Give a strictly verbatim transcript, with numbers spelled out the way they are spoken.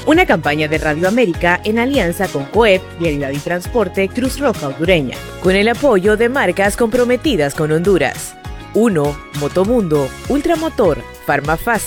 Una campaña de Radio América en alianza con COEP, Vialidad y Transporte, Cruz Roja Hondureña, con el apoyo de marcas comprometidas con Honduras. uno. Motomundo, Ultramotor, Farmafast,